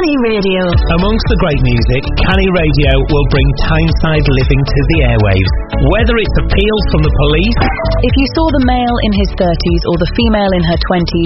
Canny Radio. Amongst the great music, Canny Radio will bring Tyneside living to the airwaves. Whether it's appeals from the police... If you saw the male in his 30s or the female in her 20s